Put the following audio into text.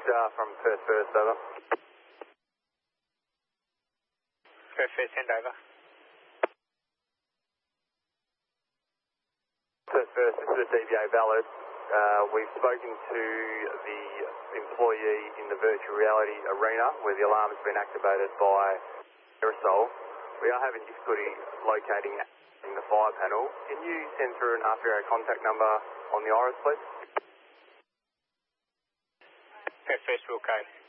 from First, over. First, send over. First, this is the DVA Ballard. We've spoken to the employee in the virtual reality arena where the alarm has been activated by aerosol. We are having difficulty locating in the fire panel. Can you send through an RPO contact number on the IRIS, please? First, will code.